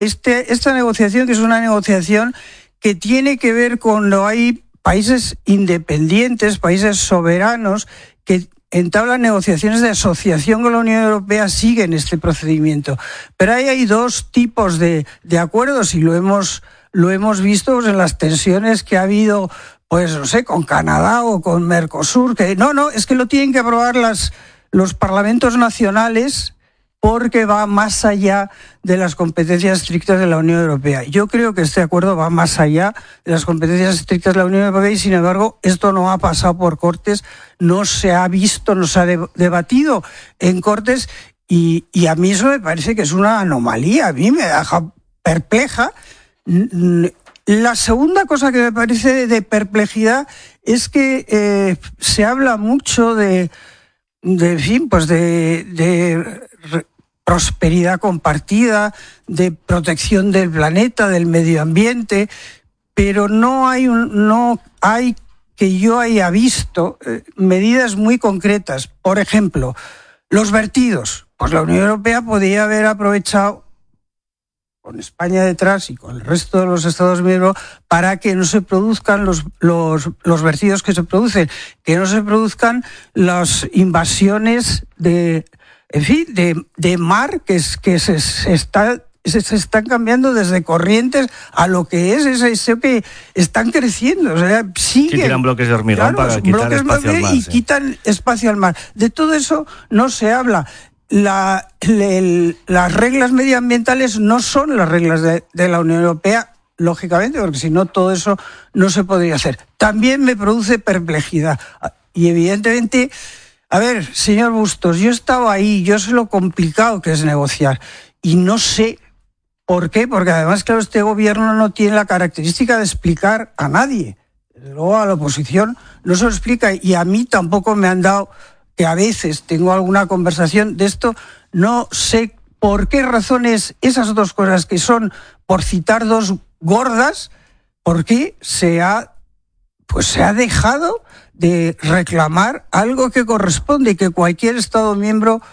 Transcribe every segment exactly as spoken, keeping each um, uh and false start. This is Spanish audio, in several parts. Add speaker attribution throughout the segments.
Speaker 1: Este, esta negociación, que es una negociación que tiene que ver cuando hay países independientes, países soberanos, que entablan negociaciones de asociación con la Unión Europea, siguen este procedimiento. Pero ahí hay dos tipos de, de acuerdos, y lo hemos, lo hemos visto pues, en las tensiones que ha habido, pues no sé, con Canadá o con Mercosur, que no, no, es que lo tienen que aprobar las, los parlamentos nacionales, porque va más allá de las competencias estrictas de la Unión Europea. Yo creo que este acuerdo va más allá de las competencias estrictas de la Unión Europea y, sin embargo, esto no ha pasado por Cortes, no se ha visto, no se ha de- debatido en Cortes y, y a mí eso me parece que es una anomalía, a mí me deja perpleja. La segunda cosa que me parece de perplejidad es que eh, se habla mucho de, de en fin, pues de... de prosperidad compartida, de protección del planeta, del medio ambiente, pero no hay, un, no hay que yo haya visto eh, medidas muy concretas. Por ejemplo, los vertidos. Pues la Unión Europea podría haber aprovechado, con España detrás y con el resto de los Estados miembros, para que no se produzcan los, los, los vertidos que se producen, que no se produzcan las invasiones de... En fin, de, de mar que, es, que se, se, está, se, se están cambiando desde corrientes a lo que es, es eso que están creciendo. O sea, siguen.
Speaker 2: Sí, tiran bloques de hormigón, claro, para quitar espacio al mar.
Speaker 1: Y
Speaker 2: sí.
Speaker 1: quitan espacio al mar. De todo eso no se habla. La, el, las reglas medioambientales no son las reglas de, de la Unión Europea, lógicamente, porque si no todo eso no se podría hacer. También me produce perplejidad. Y evidentemente... A ver, señor Bustos, yo he estado ahí, yo sé lo complicado que es negociar y no sé por qué, porque además, claro, este gobierno no tiene la característica de explicar a nadie. Desde luego a la oposición no se lo explica y a mí tampoco me han dado, que a veces tengo alguna conversación de esto, no sé por qué razones esas dos cosas que son, por citar dos gordas, por qué se ha, pues se ha dejado de reclamar algo que corresponde y que cualquier Estado miembro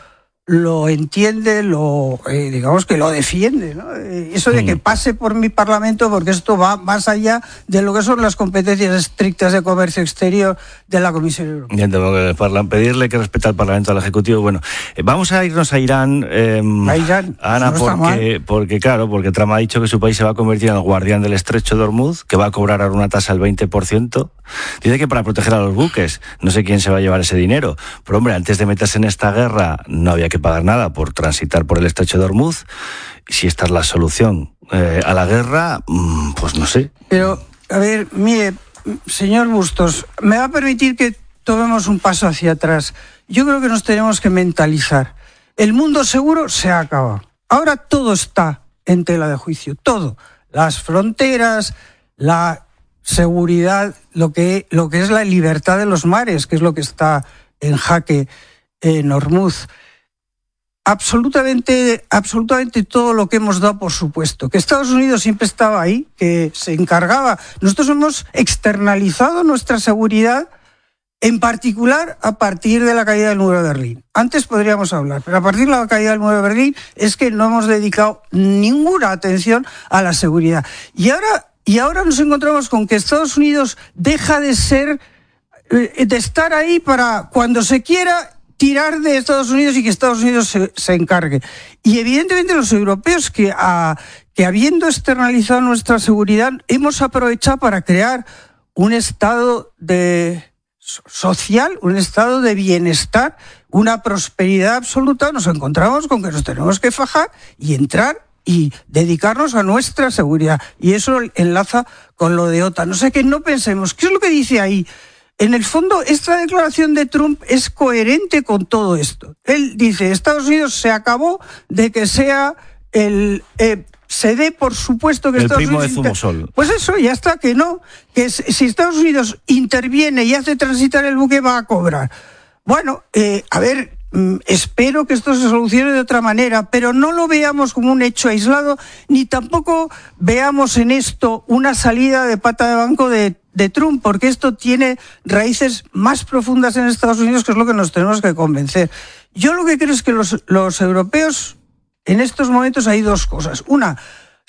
Speaker 1: lo entiende, lo eh, digamos que lo defiende, ¿no? Eso de que pase por mi Parlamento, porque esto va más allá de lo que son las competencias estrictas de comercio exterior de la Comisión Europea.
Speaker 2: Bien, tengo que pedirle que respete al Parlamento, al Ejecutivo. Bueno, eh, vamos a irnos a Irán, eh,
Speaker 1: a Irán,
Speaker 2: Ana,
Speaker 1: no
Speaker 2: porque, porque claro, porque Trump ha dicho que su país se va a convertir en el guardián del estrecho de Hormuz, que va a cobrar ahora una tasa del veinte por ciento. Dice que para proteger a los buques, no sé quién se va a llevar ese dinero, pero hombre, antes de meterse en esta guerra no había que pagar nada por transitar por el estrecho de Hormuz. Si esta es la solución eh, a la guerra, pues no sé.
Speaker 1: Pero, a ver, mire, señor Bustos, me va a permitir que tomemos un paso hacia atrás. Yo creo que nos tenemos que mentalizar. El mundo seguro se ha acabado. Ahora todo está en tela de juicio, todo. Las fronteras, la seguridad, lo que, lo que es la libertad de los mares, que es lo que está en jaque en Hormuz. Absolutamente, absolutamente todo lo que hemos dado por supuesto. Que Estados Unidos siempre estaba ahí, que se encargaba. Nosotros hemos externalizado nuestra seguridad, en particular a partir de la caída del muro de Berlín. Antes podríamos hablar, pero a partir de la caída del muro de Berlín es que no hemos dedicado ninguna atención a la seguridad. Y ahora, y ahora nos encontramos con que Estados Unidos deja de ser, de estar ahí para cuando se quiera tirar de Estados Unidos y que Estados Unidos se, se encargue. Y evidentemente los europeos que, a, que habiendo externalizado nuestra seguridad hemos aprovechado para crear un estado de social, un estado de bienestar, una prosperidad absoluta, nos encontramos con que nos tenemos que fajar y entrar y dedicarnos a nuestra seguridad. Y eso enlaza con lo de OTAN. O sea que no pensemos, ¿qué es lo que dice ahí? En el fondo, esta declaración de Trump es coherente con todo esto. Él dice, Estados Unidos se acabó de que sea el... Eh, se dé por supuesto que
Speaker 2: el
Speaker 1: Estados
Speaker 2: primo
Speaker 1: Unidos...
Speaker 2: de Zumosol.
Speaker 1: Pues eso, ya está, que no. Que si Estados Unidos interviene y hace transitar el buque, va a cobrar. Bueno, eh, a ver... Espero que esto se solucione de otra manera, pero no lo veamos como un hecho aislado, ni tampoco veamos en esto una salida de pata de banco de, de Trump, porque esto tiene raíces más profundas en Estados Unidos, que es lo que nos tenemos que convencer. Yo lo que creo es que los, los europeos, en estos momentos hay dos cosas. Una,